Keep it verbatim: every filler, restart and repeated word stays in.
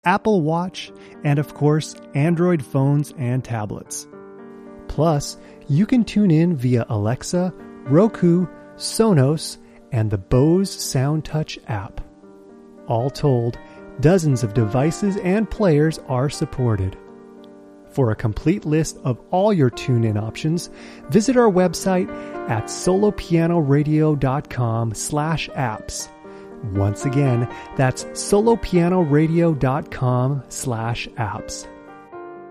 Apple Watch, and of course, Android phones and tablets. Plus, you can tune in via Alexa, Roku, Sonos, and the Bose SoundTouch app. All told, dozens of devices and players are supported. For a complete list of all your tune-in options, visit our website at solopianoradio.com slash apps. Once again, that's solopianoradio.com slash apps.